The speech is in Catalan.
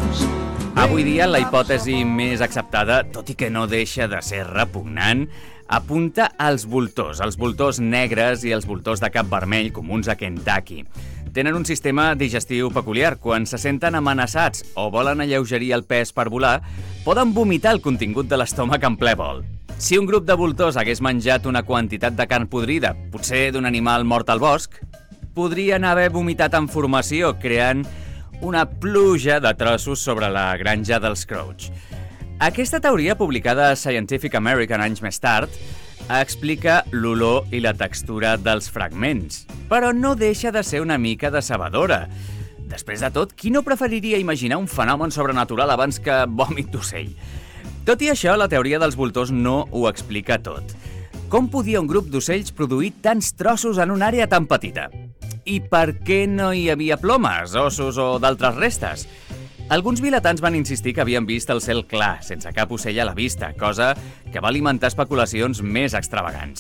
Avui dia, la hipòtesi més acceptada, tot i que no deixa de ser repugnant, apunta als voltors negres i els voltors de cap vermell comuns a Kentucky. Tenen un sistema digestiu peculiar. Quan se senten amenaçats o volen alleugerir el pes per volar, poden vomitar el contingut de l'estómac en ple vol. Si un grup de voltors hagués menjat una quantitat de carn podrida, potser d'un animal mort al bosc, podrien haver vomitat en formació, creant una pluja de trossos sobre la granja dels Crouch. Aquesta teoria, publicada a Scientific American anys més tard, explica l'olor i la textura dels fragments, però no deixa de ser una mica decebedora. Després de tot, qui no preferiria imaginar un fenomen sobrenatural abans que vòmit d'ocell? Tot i això, la teoria dels voltors no ho explica tot. Com podia un grup d'ocells produir tants trossos en una àrea tan petita? I per què no hi havia plomes, ossos o d'altres restes? Alguns vilatans van insistir que havien vist el cel clar, sense cap ocell a la vista, cosa que va alimentar especulacions més extravagants.